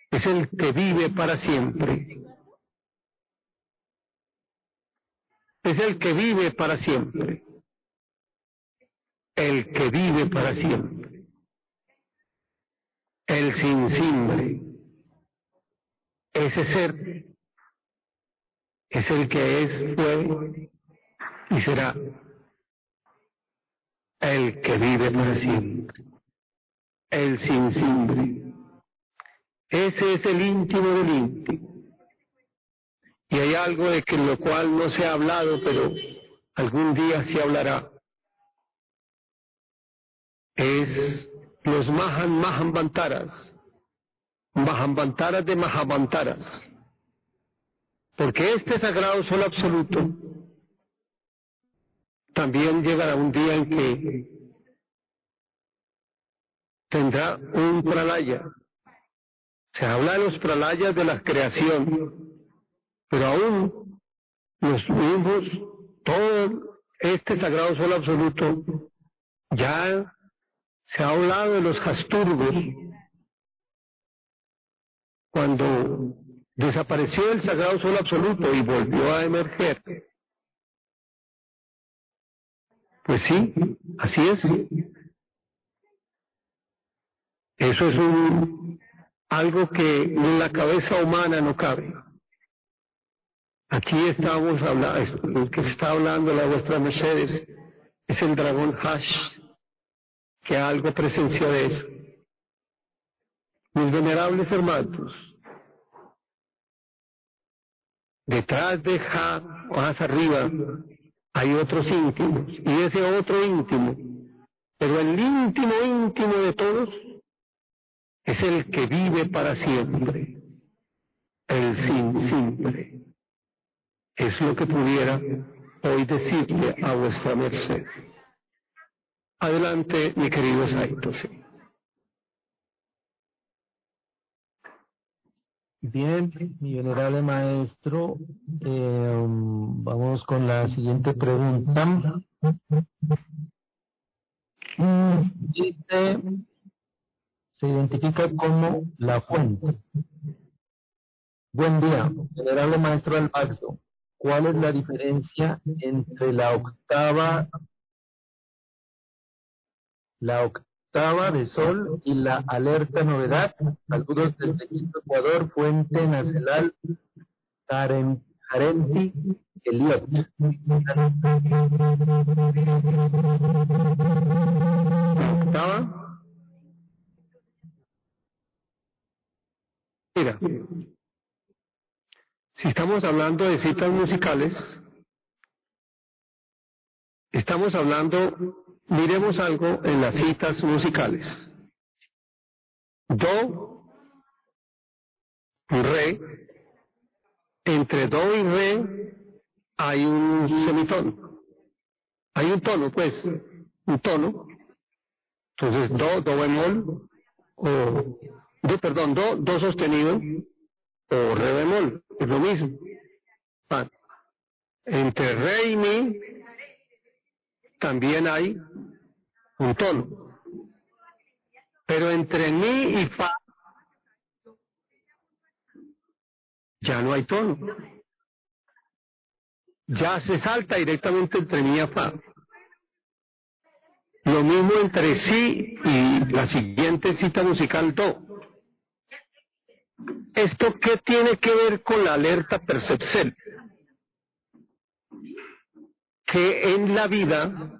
es el que vive para siempre. Es el que vive para siempre. El que vive para siempre. El sin simbre. Ese ser es el que es, fue y será. El que vive para siempre. El sin simbre. Ese es el íntimo del íntimo. Y hay algo de que lo cual no se ha hablado, pero algún día se hablará. Es los Mahambantaras. Mahambantaras de Mahambantaras. Porque este sagrado sol absoluto también llegará un día en que tendrá un pralaya. Se habla de los pralayas de la creación, pero aún los mismos, todo este sagrado sol absoluto, ya se ha hablado de los Hasturgos. Cuando desapareció el sagrado sol absoluto y volvió a emerger, pues sí, así es. Eso es algo que en la cabeza humana no cabe. Aquí estamos hablando, el que está hablando la vuestra Mercedes es el dragón Hash, que algo presenció de eso. Mis venerables hermanos, detrás de Ja, más arriba, hay otros íntimos, y ese otro íntimo, pero el íntimo de todos, es el que vive para siempre, el sin siempre. Es lo que pudiera hoy decirle a vuestra merced. Adelante, mi querido Saito. Bien, mi venerable maestro, vamos con la siguiente pregunta. Dice, se identifica como la fuente. Buen día, venerable maestro del Alpagdo. ¿Cuál es la diferencia entre la octava de sol y la alerta novedad? Saludos desde Quito, Ecuador, Fuente Nacional Jarenti Eliot. ¿Octava? Mira, si estamos hablando de citas musicales, estamos hablando, miremos algo en las citas musicales. Do, re, entre do y re hay un semitono. Hay un tono, pues, un tono. Entonces, do bemol, do sostenido, o re bemol, es lo mismo. Entre re y mi también hay un tono. Pero entre mi y fa ya no hay tono. Ya se salta directamente entre mi y fa. Lo mismo entre sí y la siguiente cita musical do. ¿Esto qué tiene que ver con la alerta percepcel? Que en la vida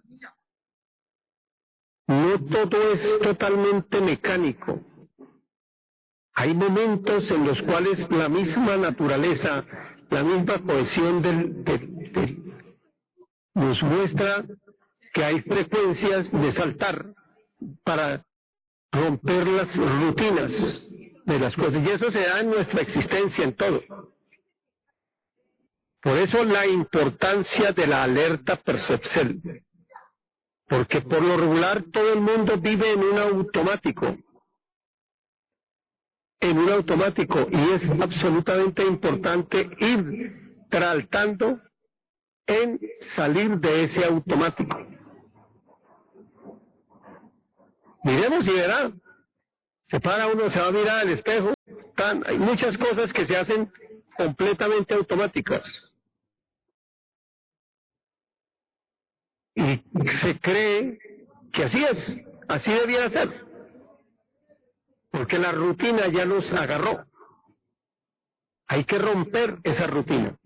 no todo es totalmente mecánico. Hay momentos en los cuales la misma naturaleza, la misma cohesión nos muestra que hay frecuencias de saltar para romper las rutinas de las cosas. Y eso se da en nuestra existencia en todo. Por eso la importancia de la alerta percepcel. Porque por lo regular todo el mundo vive en un automático. Y es absolutamente importante ir tratando en salir de ese automático. Miremos y verá. Se para uno, se va a mirar al espejo hay muchas cosas que se hacen completamente automáticas. Y se cree que así debía ser, porque la rutina ya nos agarró. Hay que romper esa rutina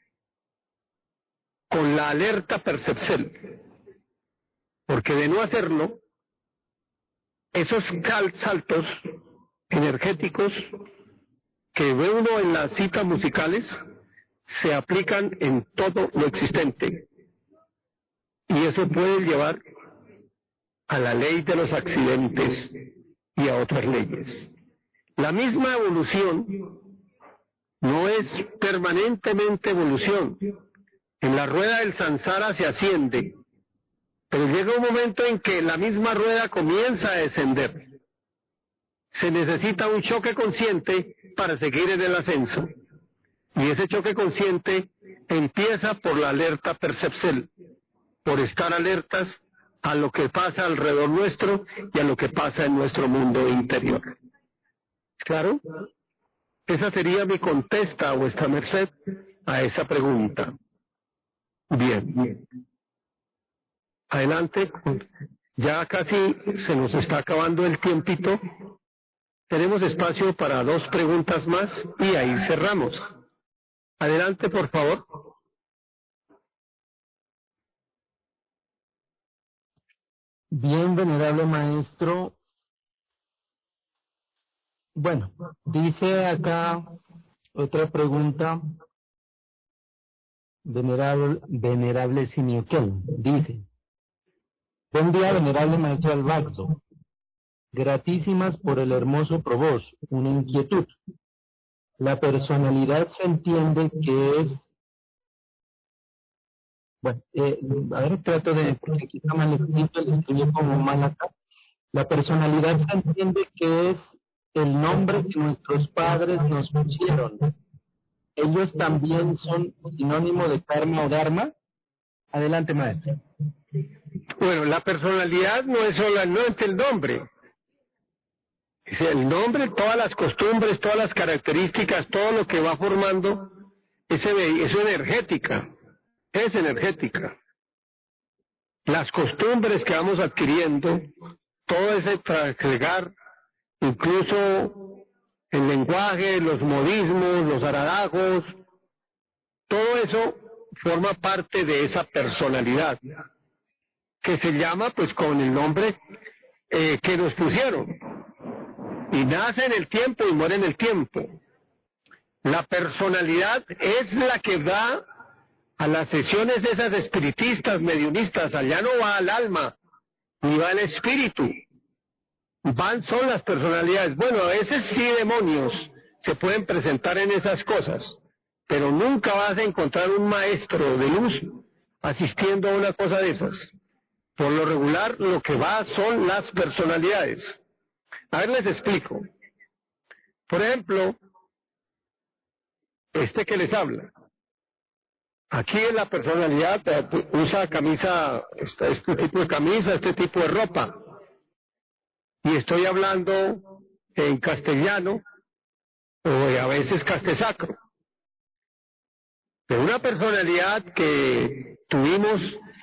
con la alerta percepción, porque de no hacerlo, esos saltos energéticos que ve uno en las citas musicales se aplican en todo lo existente, y eso puede llevar a la ley de los accidentes y a otras leyes. La misma evolución no es permanentemente evolución. En la rueda del samsara se asciende, pero llega un momento en que la misma rueda comienza a descender. Se necesita un choque consciente para seguir en el ascenso. Y ese choque consciente empieza por la alerta percepción, por estar alertas a lo que pasa alrededor nuestro y a lo que pasa en nuestro mundo interior. ¿Claro? Esa sería mi contesta a vuestra merced a esa pregunta. Bien. Adelante. Ya casi se nos está acabando el tiempito. Tenemos espacio para 2 preguntas más y ahí cerramos. Adelante, por favor. Bien, venerable maestro. Bueno, dice acá otra pregunta, venerable Simioquel. Dice: buen día, venerable maestro Alvagdo. Gratísimas por el hermoso probós. Una inquietud. La personalidad se entiende que es... Bueno, a ver, trato de... porque aquí está mal escrito, el escribí como mal acá. La personalidad se entiende que es el nombre que nuestros padres nos pusieron. ¿Ellos también son sinónimo de karma o dharma? Adelante, maestro. Bueno, la personalidad no es solamente el nombre. Es el nombre, todas las costumbres, todas las características, todo lo que va formando, es energética. Es energética. Las costumbres que vamos adquiriendo, todo ese agregar, incluso el lenguaje, los modismos, los haradajos, todo eso forma parte de esa personalidad, que se llama pues con el nombre que nos pusieron, y nace en el tiempo y muere en el tiempo. La personalidad es la que da a las sesiones de esas espiritistas, mediunistas. Allá no va el alma, ni va el espíritu, son las personalidades. Bueno, a veces sí demonios se pueden presentar en esas cosas, pero nunca vas a encontrar un maestro de luz asistiendo a una cosa de esas. Por lo regular, lo que va son las personalidades. A ver, les explico. Por ejemplo, este que les habla. Aquí en la personalidad usa camisa, este tipo de camisa, este tipo de ropa. Y estoy hablando en castellano o a veces castesacro. De una personalidad que tuvimos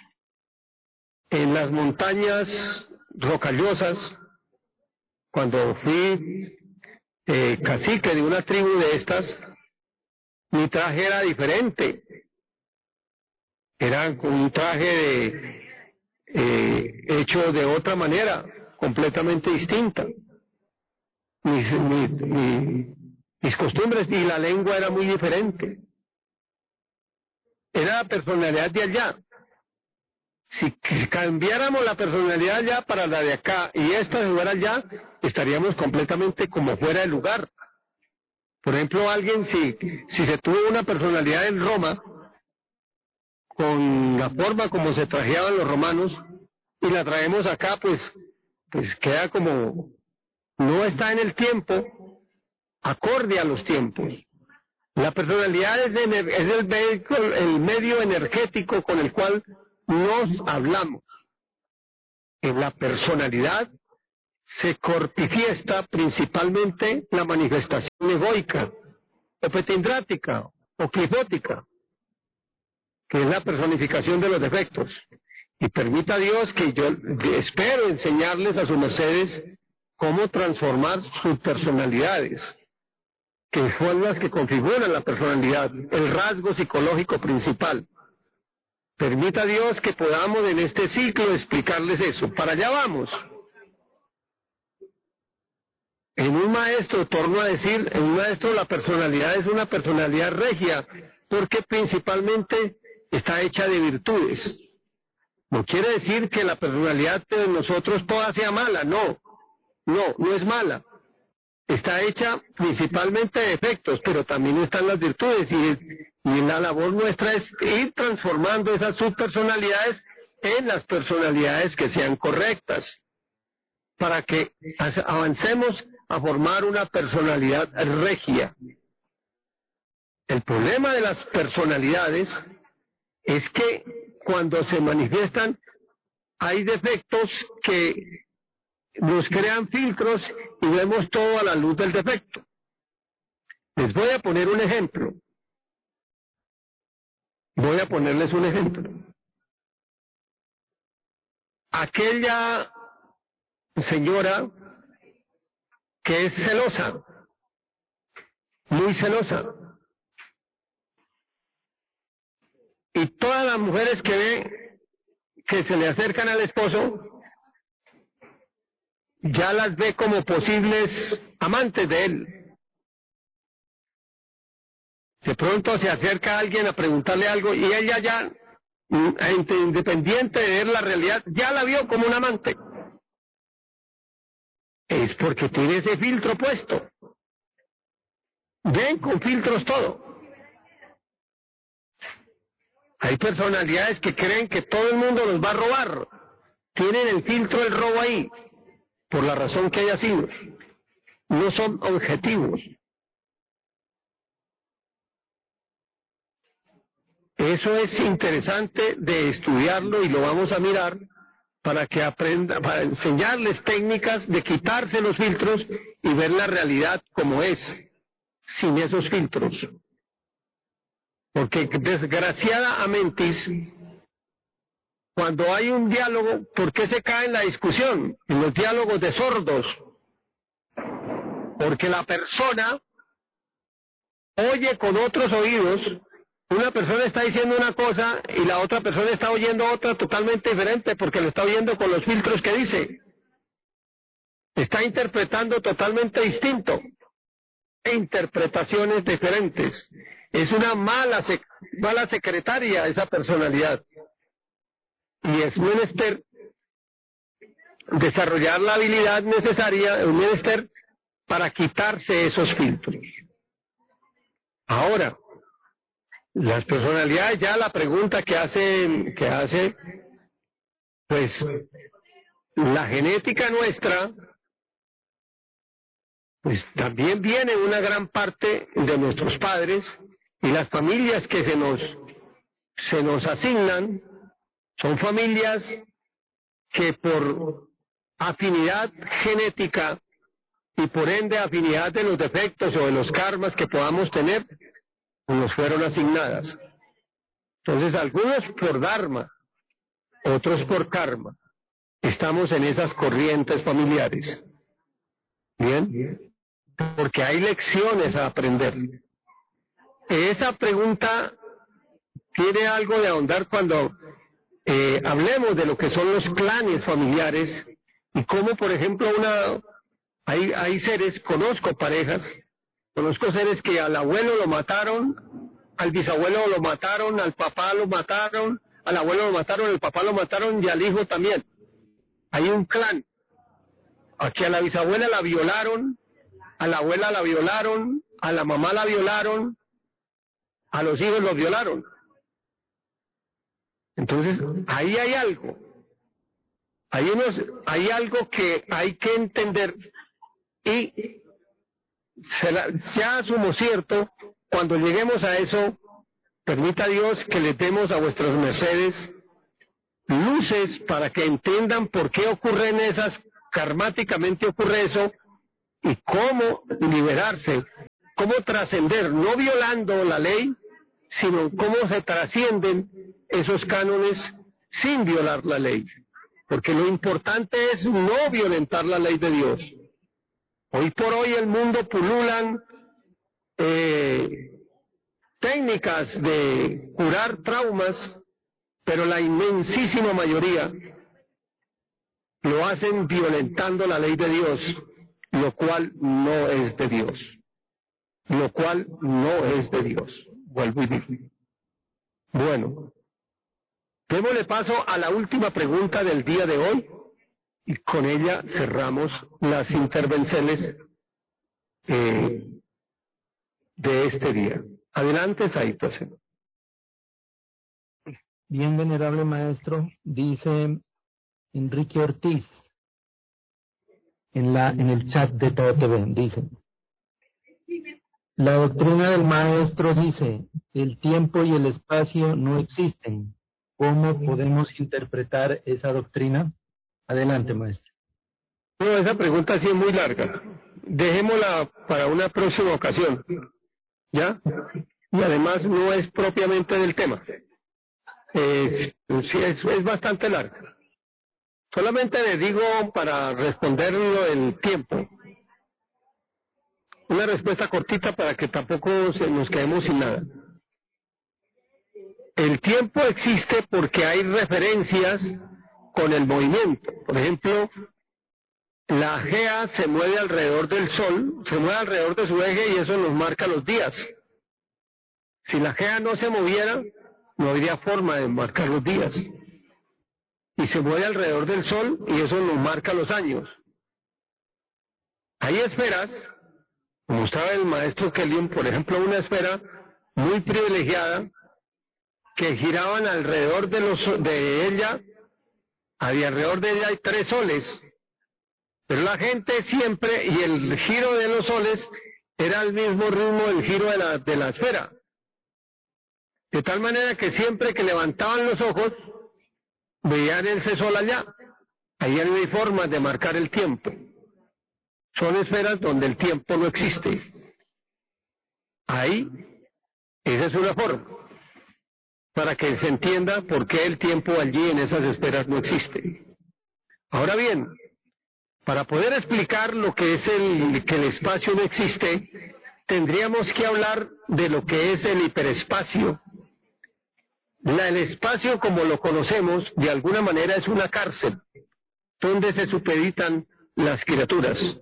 en las montañas rocallosas, cuando fui cacique de una tribu de estas, mi traje era diferente. Era un traje hecho de otra manera, completamente distinta. Mis costumbres y la lengua era muy diferente. Era la personalidad de allá. Si cambiáramos la personalidad allá para la de acá y esta de fuera allá, estaríamos completamente como fuera de lugar. Por ejemplo, alguien si se tuvo una personalidad en Roma, con la forma como se trajeaban los romanos, y la traemos acá, pues queda como, no está en el tiempo, acorde a los tiempos. La personalidad es el medio energético con el cual nos hablamos. En la personalidad se corpifiesta principalmente la manifestación egoica, o petindrática, o clifótica, que es la personificación de los defectos. Y permita Dios que yo espero enseñarles a sus mercedes cómo transformar sus personalidades, que son las que configuran la personalidad, el rasgo psicológico principal. Permita Dios que podamos en este ciclo explicarles eso. Para allá vamos. En un maestro, torno a decir, en un maestro la personalidad es una personalidad regia, porque principalmente está hecha de virtudes. No quiere decir que la personalidad de nosotros toda sea mala, no es mala. Está hecha principalmente de defectos, pero también están las virtudes y la labor nuestra es ir transformando esas subpersonalidades en las personalidades que sean correctas, para que avancemos a formar una personalidad regia. El problema de las personalidades es que cuando se manifiestan hay defectos que nos crean filtros y vemos todo a la luz del defecto. Les voy a poner un ejemplo. Voy a ponerles un ejemplo. Aquella señora que es celosa, muy celosa, y todas las mujeres que ve que se le acercan al esposo, ya las ve como posibles amantes de él. De pronto se acerca alguien a preguntarle algo y ella ya, independiente de ver la realidad, ya la vio como un amante. Es porque tiene ese filtro puesto. Ven con filtros todo. Hay personalidades que creen que todo el mundo los va a robar. Tienen el filtro del robo ahí, por la razón que haya sido. No son objetivos. Eso es interesante de estudiarlo y lo vamos a mirar para que aprendan, para enseñarles técnicas de quitarse los filtros y ver la realidad como es, sin esos filtros. Porque desgraciadamente, cuando hay un diálogo, ¿por qué se cae en la discusión? En los diálogos de sordos. Porque la persona oye con otros oídos. Una persona está diciendo una cosa y la otra persona está oyendo otra totalmente diferente porque lo está oyendo con los filtros que dice. Está interpretando totalmente distinto. Interpretaciones diferentes. Es una mala secretaria esa personalidad. Y es menester desarrollar la habilidad necesaria, es menester para quitarse esos filtros. Ahora, las personalidades, ya la pregunta que hace, pues, la genética nuestra, pues también viene una gran parte de nuestros padres y las familias que se nos asignan son familias que por afinidad genética y por ende afinidad de los defectos o de los karmas que podamos tener, nos fueron asignadas. Entonces, algunos por dharma, otros por karma. Estamos en esas corrientes familiares. ¿Bien? Porque hay lecciones a aprender. Esa pregunta tiene algo de ahondar cuando hablemos de lo que son los clanes familiares y cómo, por ejemplo, hay seres, conozco parejas, conozco seres que al abuelo lo mataron, al bisabuelo lo mataron, al papá lo mataron, al abuelo lo mataron, al papá lo mataron y al hijo también. Hay un clan. Aquí a la bisabuela la violaron, a la abuela la violaron, a la mamá la violaron, a los hijos los violaron. Entonces, ahí hay algo. Hay algo que hay que entender y ya asumo cierto, cuando lleguemos a eso, permita Dios que le demos a vuestras mercedes luces para que entiendan por qué ocurren esas, karmáticamente ocurre eso, y cómo liberarse cómo trascender, no violando la ley, sino cómo se trascienden esos cánones sin violar la ley. Porque lo importante es no violentar la ley de Dios. Hoy por hoy el mundo pululan técnicas de curar traumas, pero la inmensísima mayoría lo hacen violentando la ley de Dios, lo cual no es de Dios. Lo cual no es de Dios. Vuelvo y digo. Bueno, démosle paso a la última pregunta del día de hoy y con ella cerramos las intervenciones de este día. Adelante, Saito. Bien, venerable maestro, dice Enrique Ortiz en el chat de Todo TV, dice: la doctrina del maestro dice, el tiempo y el espacio no existen. ¿Cómo podemos interpretar esa doctrina? Adelante, maestro. Bueno, esa pregunta sí es muy larga. Dejémosla para una próxima ocasión. ¿Ya? Y además no es propiamente del tema. Sí, es bastante larga. Solamente le digo para responderlo el tiempo. Una respuesta cortita para que tampoco nos quedemos sin nada. El tiempo existe porque hay referencias con el movimiento. Por ejemplo, la Gea se mueve alrededor del Sol, se mueve alrededor de su eje y eso nos marca los días. Si la Gea no se moviera, no habría forma de marcar los días. Y se mueve alrededor del Sol y eso nos marca los años. Hay esferas, como estaba el maestro Kelly, por ejemplo, una esfera muy privilegiada que giraban alrededor de ella, alrededor de ella hay 3 soles, pero la gente siempre, y el giro de los soles era el mismo ritmo del giro de la esfera, de tal manera que siempre que levantaban los ojos, veían ese sol allá, ahí no hay forma de marcar el tiempo, son esferas donde el tiempo no existe, ahí, esa es una forma, para que se entienda por qué el tiempo allí en esas esferas no existe. Ahora bien, para poder explicar lo que es que el espacio no existe, tendríamos que hablar de lo que es el hiperespacio. El espacio, como lo conocemos, de alguna manera es una cárcel, donde se supeditan las criaturas.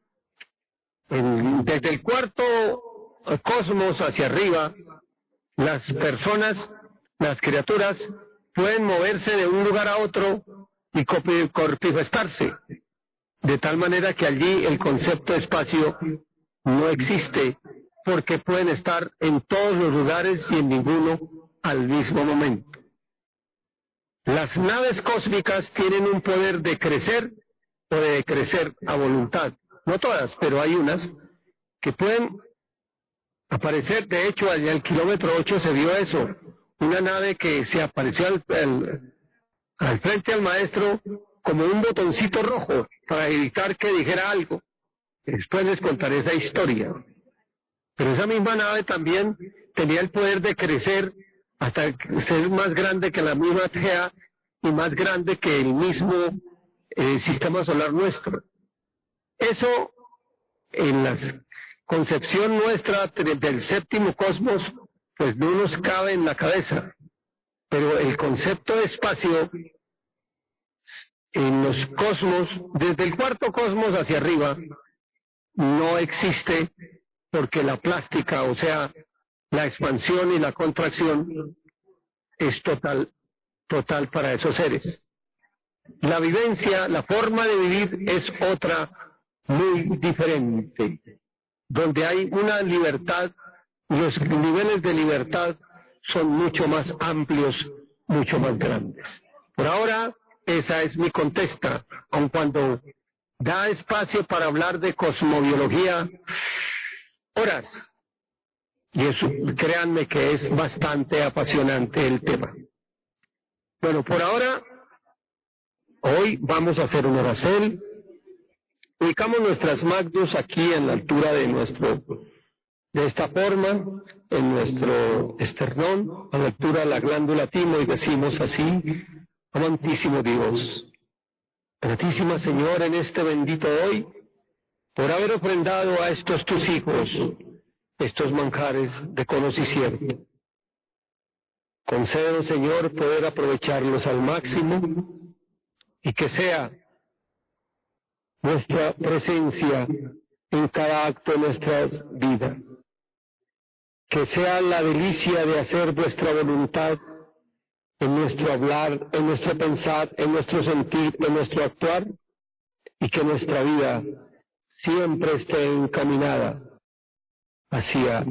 Desde el cuarto cosmos hacia arriba, las personas, las criaturas, pueden moverse de un lugar a otro y corpifestarse, de tal manera que allí el concepto de espacio no existe, porque pueden estar en todos los lugares y en ninguno al mismo momento. Las naves cósmicas tienen un poder de crecer o de decrecer a voluntad. No todas, pero hay unas que pueden aparecer. De hecho, allá en el kilómetro 8 se vio eso. Una nave que se apareció al frente al maestro como un botoncito rojo para evitar que dijera algo. Después les contaré esa historia. Pero esa misma nave también tenía el poder de crecer hasta ser más grande que la misma Gea y más grande que el mismo sistema solar nuestro. Eso en la concepción nuestra del séptimo cosmos pues no nos cabe en la cabeza, pero el concepto de espacio en los cosmos, desde el cuarto cosmos hacia arriba, no existe porque la plástica, o sea, la expansión y la contracción es total para esos seres. La vivencia, la forma de vivir es otra muy diferente, donde hay una libertad, los niveles de libertad son mucho más amplios, mucho más grandes. Por ahora, esa es mi contesta, aun cuando da espacio para hablar de cosmobiología, horas. Y eso, créanme que es bastante apasionante el tema. Bueno, por ahora, hoy vamos a hacer un oracel. Ubicamos nuestras magnus aquí en la altura de nuestro De esta forma, en nuestro esternón, a la altura de la glándula timo, y decimos así: amantísimo Dios, gratísima Señor, en este bendito hoy, por haber ofrendado a estos tus hijos estos manjares de conocimiento. Concédenos, Señor, poder aprovecharlos al máximo y que sea nuestra presencia en cada acto de nuestra vida. Que sea la delicia de hacer vuestra voluntad en nuestro hablar, en nuestro pensar, en nuestro sentir, en nuestro actuar, y que nuestra vida siempre esté encaminada hacia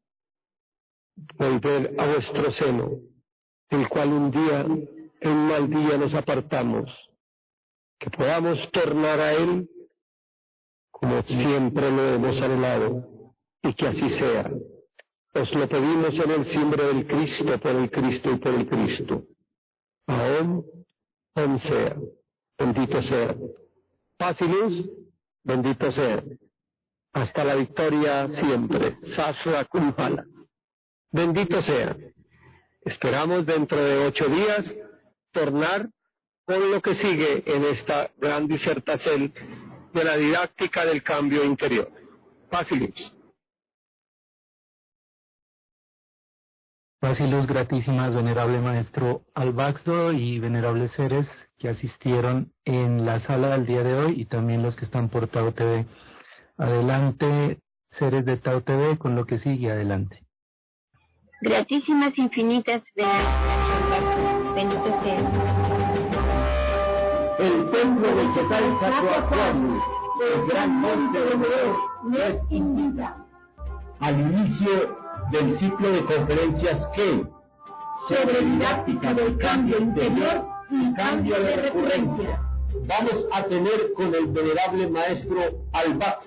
volver a vuestro seno, del cual un día, en un mal día, nos apartamos, que podamos tornar a Él como siempre lo hemos anhelado, y que así sea. Os lo pedimos en el nombre del Cristo, por el Cristo y por el Cristo. Aún sea. Bendito sea. Paz y luz, bendito sea. Hasta la victoria siempre. Sasra Kumpala. Bendito sea. Esperamos dentro de 8 días tornar con lo que sigue en esta gran disertación de la didáctica del cambio interior. Paz y luz. Paz y luz gratísimas, venerable maestro Albaxdo y venerables seres que asistieron en la sala del día de hoy y también los que están por Tao TV. Adelante, seres de Tao TV, con lo que sigue, adelante. Gratísimas infinitas, bendito sea. El templo del Quetzalcóatl, el gran monte de Mover, no es invita. Al inicio del ciclo de conferencias que, sobre didáctica del cambio interior y cambio de recurrencia, vamos a tener con el venerable maestro Albaxdo.